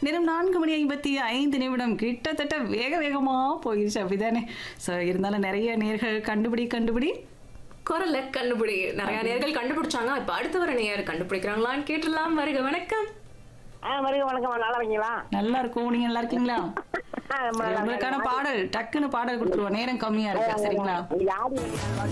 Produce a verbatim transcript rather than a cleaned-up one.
நேரம் நான்கு மணி ஐம்பத்தி ஐந்து நிமிடம் கிட்டத்தட்ட வேக வேகமா போயிடுச்சு அப்படிதானே. ஸோ இருந்தாலும் நிறைய நேர்கள் கண்டுபிடி கண்டுபிடி குரல கண்டுபிடி நிறைய நேர்கள் கண்டுபிடிச்சாங்க. இப்ப அடுத்த வர நேயர் கண்டுபிடிக்கிறாங்களான்னு கேட்டுடலாம். வருக வணக்கம். வணக்கம் வணக்கம் நல்லா இருக்கீங்களா? நல்லா இருக்கும். நீங்க நல்லா இருக்கீங்களா? உங்களுக்கான பாடல் டக்குன்னு பாடல் கொடுத்துருவோம். நேரம் கம்மியா இருக்கு சரிங்களா? யாரு